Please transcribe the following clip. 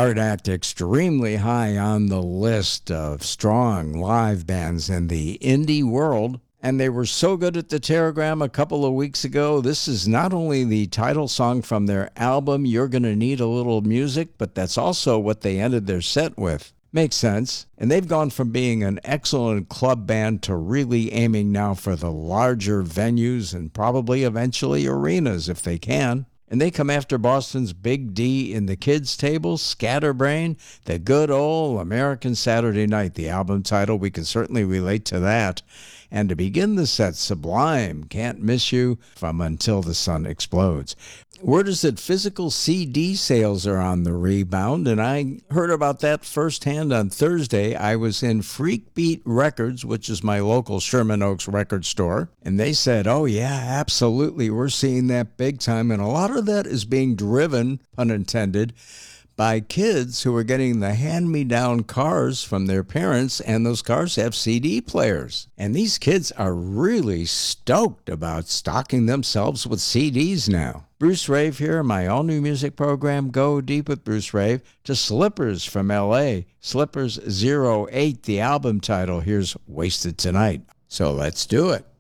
Yard Act extremely high on the list of strong live bands in the indie world. And they were so good at the Teragram a couple of weeks ago. This is not only the title song from their album, You're Gonna Need a Little Music, but that's also what they ended their set with. Makes sense. And they've gone from being an excellent club band to really aiming now for the larger venues and probably eventually arenas if they can. And they come after Boston's Big D in the kids' table, Scatterbrain, the good old American Saturday Night, the album title. We can certainly relate to that. And to begin the set, Sublime, Can't Miss You, from Until the Sun Explodes. Word is that physical CD sales are on the rebound, and I heard about that firsthand on Thursday. I was in Freak Beat Records, which is my local Sherman Oaks record store, and they said, oh yeah, absolutely, we're seeing that big time, and a lot of that is being driven, pun intended, by kids who are getting the hand-me-down cars from their parents, and those cars have CD players. And these kids are really stoked about stocking themselves with CDs now. Bruce Rave here, my all-new music program, Go Deep with Bruce Rave, to Slippers from L.A. Slippers 08, the album title. Here's Wasted Tonight. So let's do it.